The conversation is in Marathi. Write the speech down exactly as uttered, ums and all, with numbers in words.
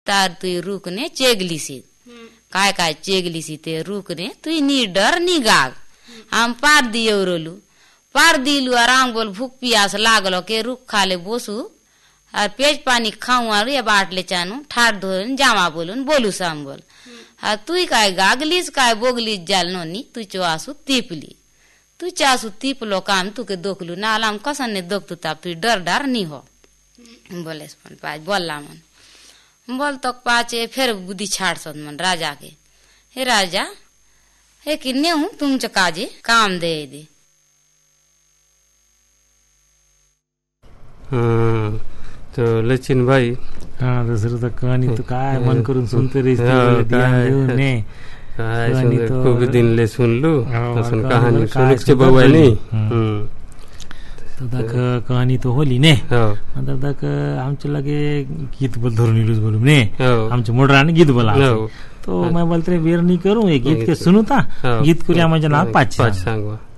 तार तुई रुक ने चेगली सी काय काय चेगली सी ते रुक ने तुई नी डर नी गाग हम पार दियो रोलू पार दिलू आराम बोल भूख पियास लागलो के रुख खाले बोसू और पेज पानी खाऊं और ये बाटले चानू ठार धोन जामा बोलून बोलू साम बोल और तुई काय गागलीस काय बोगलीस जाल नोनी तू चोआसू तीपली तू चासू तीपलो काम तू के दोखलू नालाम कसन ने दोख तू ताप तू डर डर नी हो बोले पण पाच बोलला मन बोल तक पाचे फिर बुद्धि छाड़ सद मन राजा के हे राजा हे किन्ने हूँ तुमचे काजे काम दे दे हाँ तो लचिन भाई हाँ दुसरं तर कहाणी तू काय मन करून सुनते रे ने कहानी तो खूब दिन ले सुन लू सुन कहानी सुन के बउआ नहीं तो तक कहानी तो होली ने नंतर तक आमच्या लगे गीत बोल धरून इलूच बोलू ने आमच्या मोडराने गीत बोला तो मैं बोलते बेर नहीं करूँ ये गीत के सुनू था गीत को लिया मुझे नाम पाच पाच सांगवा